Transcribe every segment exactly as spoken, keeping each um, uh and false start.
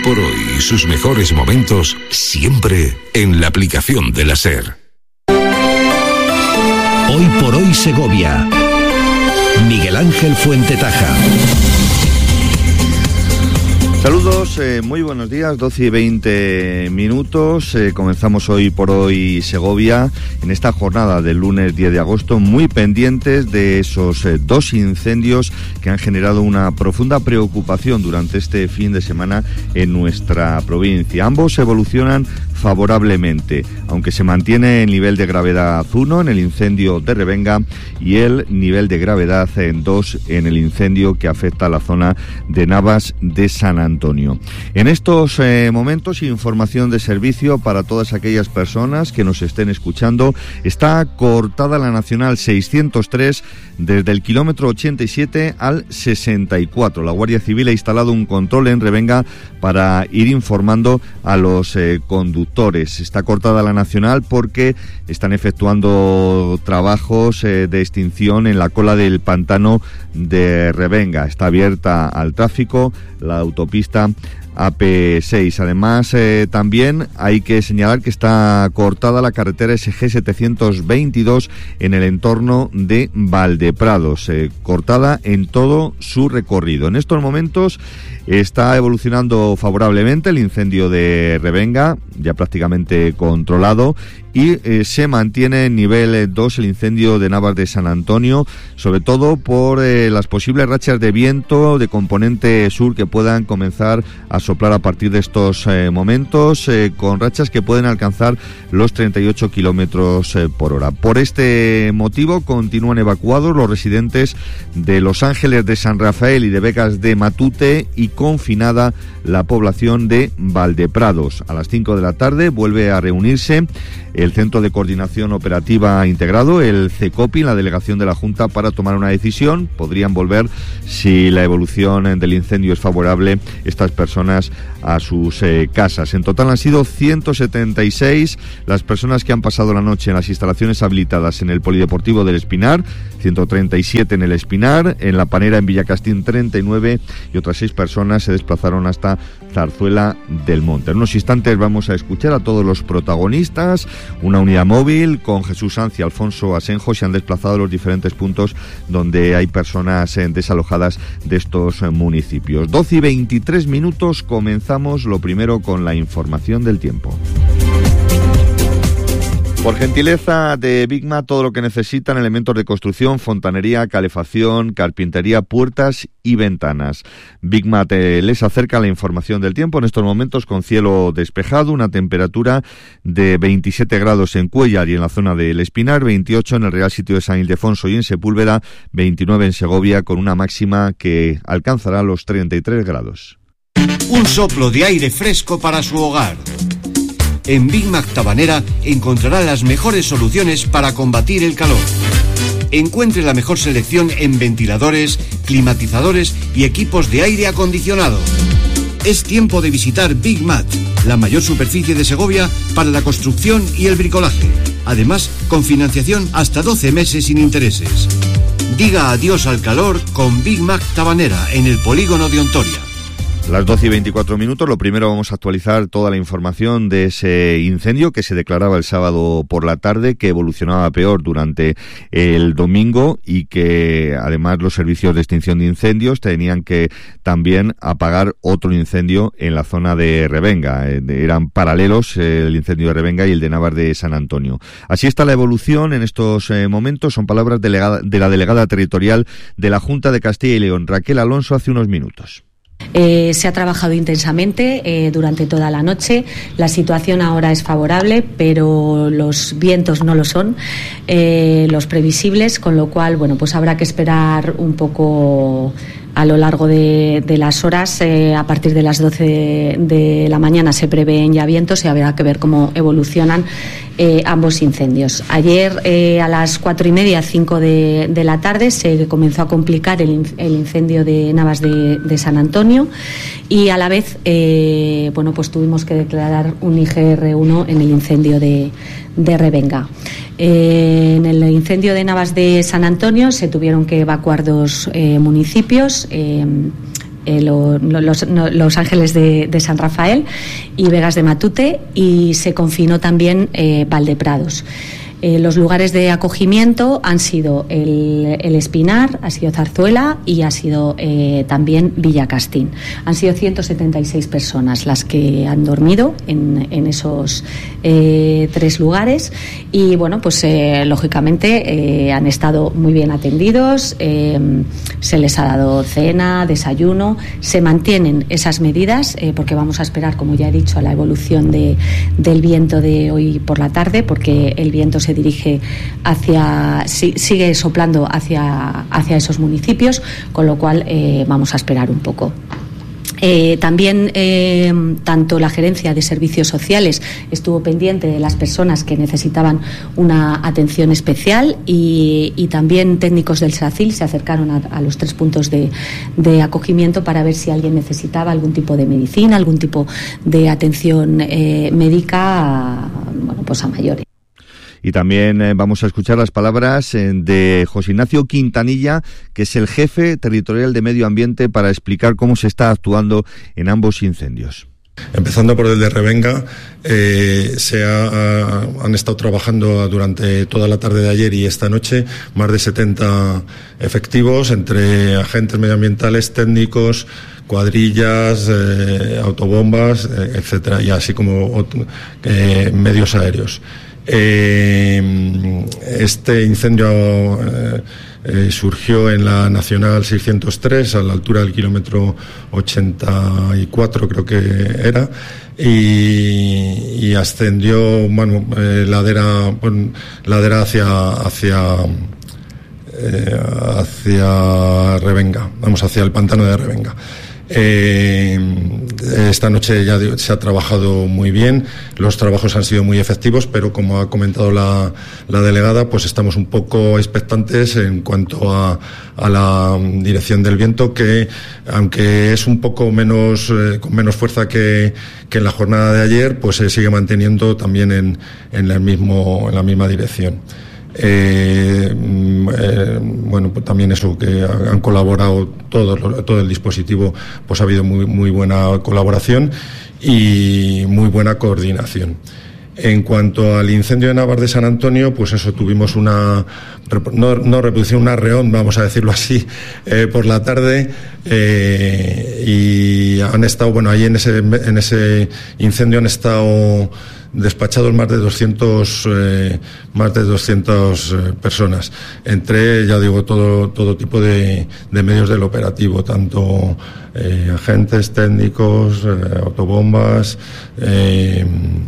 por hoy y sus mejores momentos siempre en la aplicación de la SER. Hoy por hoy Segovia. Miguel Ángel Fuentetaja. Saludos, eh, muy buenos días, doce y veinte minutos, eh, comenzamos hoy por hoy Segovia, en esta jornada del lunes diez de agosto, muy pendientes de esos eh, dos incendios que han generado una profunda preocupación durante este fin de semana en nuestra provincia. Ambos evolucionan favorablemente, aunque se mantiene el nivel de gravedad uno en el incendio de Revenga y el nivel de gravedad en dos en el incendio que afecta a la zona de Navas de San Antonio. En estos eh, momentos, información de servicio para todas aquellas personas que nos estén escuchando. Está cortada la Nacional seiscientos tres desde el kilómetro ochenta y siete al sesenta y cuatro. La Guardia Civil ha instalado un control en Revenga para ir informando a los eh, conductores. Está cortada la Nacional porque están efectuando trabajos eh, de extinción en la cola del pantano de Revenga. Está abierta al tráfico la autopista A P seis. Además, eh, también hay que señalar que está cortada la carretera S G setecientos veintidós en el entorno de Valdeprados, eh, cortada en todo su recorrido. En estos momentos está evolucionando favorablemente el incendio de Revenga, ya prácticamente controlado, y eh, se mantiene en nivel dos el incendio de Navas de San Antonio, sobre todo por eh, las posibles rachas de viento de componente sur que puedan comenzar a soplar a partir de estos eh, momentos, eh, con rachas que pueden alcanzar los treinta y ocho kilómetros eh, por hora. Por este motivo continúan evacuados los residentes de Los Ángeles de San Rafael y de Vegas de Matute, y confinada la población de Valdeprados. A las cinco de la tarde vuelve a reunirse el Centro de Coordinación Operativa Integrado, el CECOPI, la delegación de la Junta, para tomar una decisión. Podrían volver, si la evolución del incendio es favorable, estas personas a sus eh, casas. En total han sido ciento setenta y seis las personas que han pasado la noche en las instalaciones habilitadas en el Polideportivo del Espinar, ciento treinta y siete en el Espinar, en La Panera en Villacastín treinta y nueve, y otras seis personas se desplazaron hasta Zarzuela del Monte. En unos instantes vamos a escuchar a todos los protagonistas. Una unidad móvil con Jesús Sanz y Alfonso Asenjo se han desplazado a los diferentes puntos donde hay personas eh, desalojadas de estos eh, municipios. doce y veintitrés minutos, comenzamos lo primero con la información del tiempo. Por gentileza de Bigma, todo lo que necesitan: elementos de construcción, fontanería, calefacción, carpintería, puertas y ventanas. Bigma te les acerca la información del tiempo en estos momentos, con cielo despejado, una temperatura de veintisiete grados en Cuéllar y en la zona del Espinar, veintiocho en el Real Sitio de San Ildefonso y en Sepúlveda, veintinueve en Segovia, con una máxima que alcanzará los treinta y tres grados. Un soplo de aire fresco para su hogar. En Big Mac Tabanera encontrará las mejores soluciones para combatir el calor. Encuentre la mejor selección en ventiladores, climatizadores y equipos de aire acondicionado. Es tiempo de visitar Big Mat, la mayor superficie de Segovia para la construcción y el bricolaje. Además, con financiación hasta doce meses sin intereses. Diga adiós al calor con Big Mac Tabanera en el polígono de Ontoria. Las doce y veinticuatro minutos, lo primero vamos a actualizar toda la información de ese incendio que se declaraba el sábado por la tarde, que evolucionaba peor durante el domingo y que además los servicios de extinción de incendios tenían que también apagar otro incendio en la zona de Revenga. Eran paralelos el incendio de Revenga y el de Navas de San Antonio. Así está la evolución en estos eh, momentos, son palabras delegada, de la delegada territorial de la Junta de Castilla y León, Raquel Alonso, hace unos minutos. Eh, se ha trabajado intensamente eh, durante toda la noche. La situación ahora es favorable, pero los vientos no lo son, eh, los previsibles, con lo cual, bueno, pues habrá que esperar un poco a lo largo de, de las horas. Eh, a partir de las doce de, de la mañana se prevén ya vientos y habrá que ver cómo evolucionan eh, ambos incendios. Ayer eh, a las cuatro y media, cinco de, de la tarde, se comenzó a complicar el, el incendio de Navas de, de San Antonio, y a la vez eh, bueno, pues tuvimos que declarar un I G R uno en el incendio de, de Revenga. Eh, en el incendio de Navas de San Antonio se tuvieron que evacuar dos eh, municipios, eh, eh, lo, los, no, los Ángeles de, de San Rafael y Vegas de Matute, y se confinó también eh, Valdeprados. Eh, los lugares de acogimiento han sido el, el Espinar, ha sido Zarzuela y ha sido eh, también Villacastín. Han sido ciento setenta y seis personas las que han dormido en, en esos eh, tres lugares y, bueno, pues eh, lógicamente eh, han estado muy bien atendidos, eh, se les ha dado cena, desayuno, se mantienen esas medidas eh, porque vamos a esperar, como ya he dicho, a la evolución de, del viento de hoy por la tarde, porque el viento se dirige hacia, sigue soplando hacia, hacia esos municipios, con lo cual eh, vamos a esperar un poco. Eh, también eh, tanto la Gerencia de Servicios Sociales estuvo pendiente de las personas que necesitaban una atención especial y, y también técnicos del SACIL se acercaron a, a los tres puntos de, de acogimiento para ver si alguien necesitaba algún tipo de medicina, algún tipo de atención eh, médica a, bueno, pues a mayores. Y también eh, vamos a escuchar las palabras eh, de José Ignacio Quintanilla, que es el jefe territorial de Medio Ambiente, para explicar cómo se está actuando en ambos incendios. Empezando por el de Revenga, eh, se ha, ha, han estado trabajando durante toda la tarde de ayer y esta noche más de setenta efectivos entre agentes medioambientales, técnicos, cuadrillas, eh, autobombas, eh, etcétera, y así como eh, medios aéreos. Eh, este incendio eh, eh, surgió en la Nacional seiscientos tres a la altura del kilómetro ochenta y cuatro, creo que era, y, y ascendió, bueno, eh, ladera, bueno, ladera hacia hacia eh, hacia Revenga, vamos, hacia el pantano de Revenga. Eh, esta noche ya se ha trabajado muy bien, los trabajos han sido muy efectivos, pero como ha comentado la, la delegada, pues estamos un poco expectantes en cuanto a, a la dirección del viento, que aunque es un poco menos eh, con menos fuerza que, que en la jornada de ayer, pues se sigue manteniendo también en, en el mismo, en la misma dirección. Eh, eh, bueno, pues también eso, que han colaborado todo, todo el dispositivo, pues ha habido muy, muy buena colaboración y muy buena coordinación. En cuanto al incendio de Navas de San Antonio, pues eso, tuvimos una, no, no reproducción, una reón, vamos a decirlo así, eh, por la tarde, eh, y han estado, bueno, ahí en ese, en ese incendio han estado despachados más de doscientos eh, más de doscientas eh, personas, entre, ya digo, todo todo tipo de, de medios del operativo, tanto eh, agentes técnicos, eh, autobombas, eh,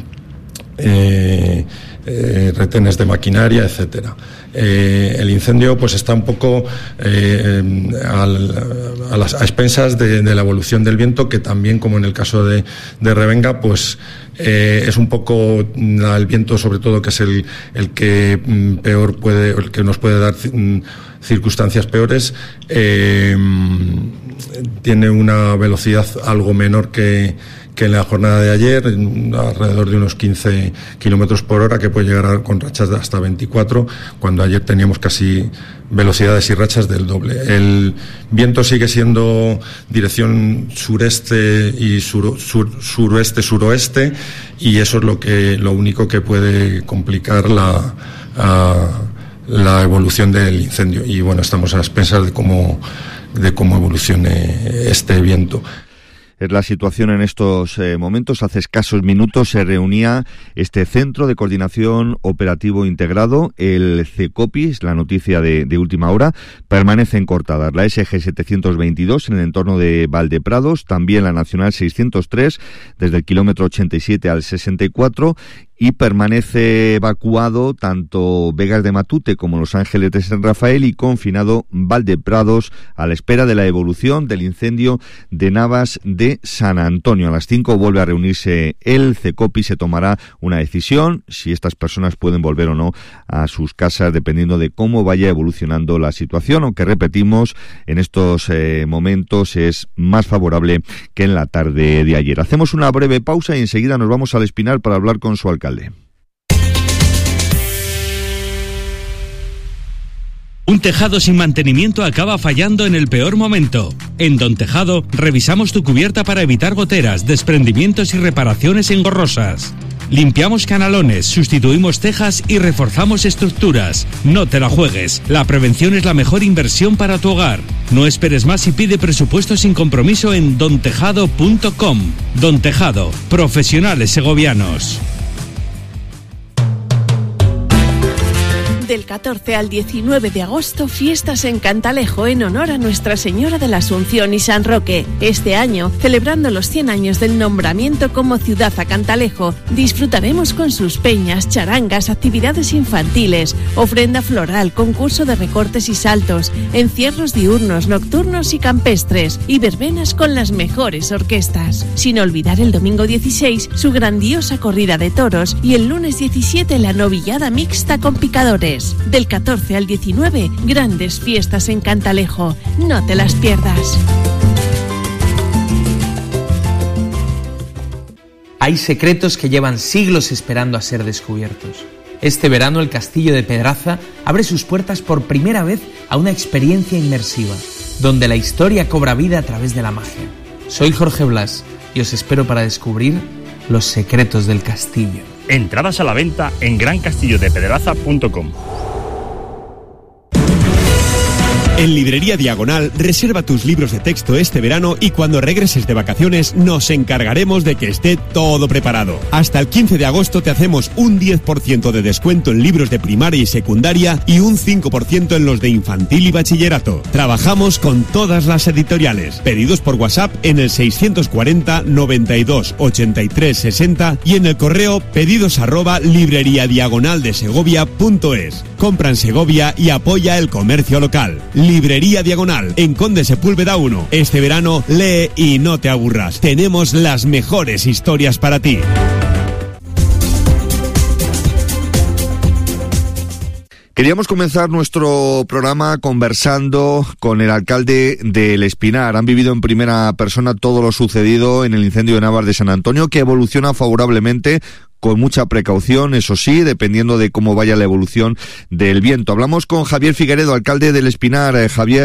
eh, eh, retenes de maquinaria, etcétera. Eh, el incendio pues está un poco eh, al, a las a expensas de, de la evolución del viento, que también, como en el caso de, de Revenga, pues eh, es un poco el viento, sobre todo, que es el, el que mm, peor puede, el que nos puede dar mm, circunstancias peores. Eh, tiene una velocidad algo menor que que en la jornada de ayer, alrededor de unos quince kilómetros por hora, que puede llegar a, con rachas de hasta veinticuatro, cuando ayer teníamos casi velocidades y rachas del doble. El viento sigue siendo dirección sureste y sur, sur, suroeste, suroeste, y eso es lo que lo único que puede complicar la, a, la evolución del incendio. Y bueno, estamos a expensas de cómo, de cómo evolucione este viento. Es la situación en estos eh, momentos. Hace escasos minutos se reunía este Centro de Coordinación Operativo Integrado, el CECOPI, es la noticia de, de última hora. Permanecen cortadas la S G setecientos veintidós en el entorno de Valdeprados, también la Nacional seiscientos tres desde el kilómetro ochenta y siete al sesenta y cuatro, y permanece evacuado tanto Vegas de Matute como Los Ángeles de San Rafael, y confinado Valdeprados a la espera de la evolución del incendio de Navas de San Antonio. A las cinco vuelve a reunirse el CECOPI, se tomará una decisión si estas personas pueden volver o no a sus casas, dependiendo de cómo vaya evolucionando la situación, aunque repetimos, en estos eh, momentos es más favorable que en la tarde de ayer. Hacemos una breve pausa y enseguida nos vamos al Espinar para hablar con su alcalde. Un tejado sin mantenimiento acaba fallando en el peor momento. En Don Tejado revisamos tu cubierta para evitar goteras, desprendimientos y reparaciones engorrosas. Limpiamos canalones, sustituimos tejas y reforzamos estructuras. No te la juegues. La prevención es la mejor inversión para tu hogar. No esperes más y pide presupuesto sin compromiso en don tejado punto com. Don Tejado, profesionales segovianos. Del catorce al diecinueve de agosto, fiestas en Cantalejo en honor a Nuestra Señora de la Asunción y San Roque. Este año, celebrando los cien años del nombramiento como ciudad a Cantalejo, disfrutaremos con sus peñas, charangas, actividades infantiles, ofrenda floral, concurso de recortes y saltos, encierros diurnos, nocturnos y campestres, y verbenas con las mejores orquestas. Sin olvidar el domingo dieciséis, su grandiosa corrida de toros, y el lunes diecisiete la novillada mixta con picadores. Del catorce al diecinueve, grandes fiestas en Cantalejo. No te las pierdas. Hay secretos que llevan siglos esperando a ser descubiertos. Este verano el Castillo de Pedraza abre sus puertas por primera vez a una experiencia inmersiva, donde la historia cobra vida a través de la magia. Soy Jorge Blas y os espero para descubrir los secretos del castillo. Entradas a la venta en gran castillo de pedraza punto com. En Librería Diagonal, reserva tus libros de texto este verano y cuando regreses de vacaciones nos encargaremos de que esté todo preparado. Hasta el quince de agosto te hacemos un diez por ciento de descuento en libros de primaria y secundaria y un cinco por ciento en los de infantil y bachillerato. Trabajamos con todas las editoriales. Pedidos por WhatsApp en el seiscientos cuarenta, noventa y dos, ochenta y tres, sesenta y en el correo pedidos arroba libreriadiagonaldesegovia punto es. Compra en Segovia y apoya el comercio local. Librería Diagonal, en Conde Sepúlveda uno. Este verano, lee y no te aburras. Tenemos las mejores historias para ti. Queríamos comenzar nuestro programa conversando con el alcalde del Espinar. Han vivido en primera persona todo lo sucedido en el incendio de Navas de San Antonio, que evoluciona favorablemente, con mucha precaución, eso sí, dependiendo de cómo vaya la evolución del viento. Hablamos con Javier Figueredo, alcalde del Espinar. Eh, Javier,